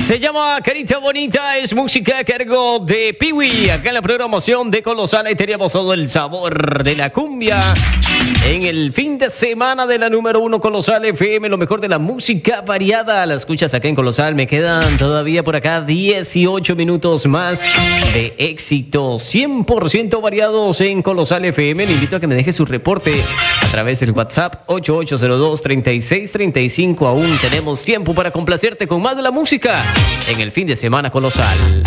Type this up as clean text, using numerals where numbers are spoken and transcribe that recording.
Se llama Carita Bonita, es música a cargo de Piwi. Acá en la programación de Colosal ahí teníamos todo el sabor de la cumbia. En el fin de semana de la número 1 Colosal FM, lo mejor de la música variada. La escuchas acá en Colosal. Me quedan todavía por acá 18 minutos más de éxito 100% variados en Colosal FM. Le invito a que me deje su reporte a través del WhatsApp 8802-3635. Aún tenemos tiempo para complacerte con más de la música en el fin de semana Colosal.